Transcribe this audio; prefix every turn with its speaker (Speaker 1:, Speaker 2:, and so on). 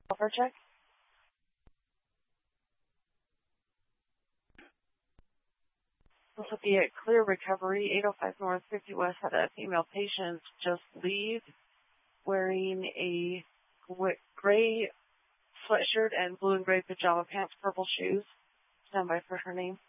Speaker 1: Welfare check. This will be at Clear Recovery, 805 North 50 West. Had a female patient just leave wearing a gray sweatshirt and blue and gray pajama pants, purple shoes. Stand by for her name.